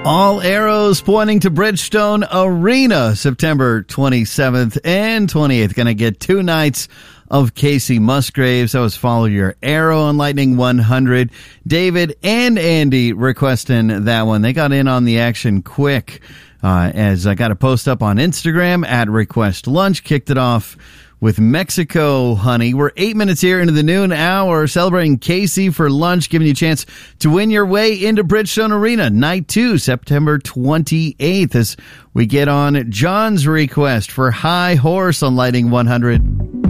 All arrows pointing to Bridgestone Arena, September 27th and 28th. Going to get 2 nights of Casey Musgraves. That was Follow Your Arrow on Lightning 100. David and Andy requesting that one. They got in on the action quick, as I got a post up on Instagram at Request Lunch, kicked it off with Mexico Honey. We're 8 minutes here into the noon hour, celebrating Casey for lunch, giving you a chance to win your way into Bridgestone Arena. Night 2, September 28th, as we get on John's request for High Horse on Lightning 100.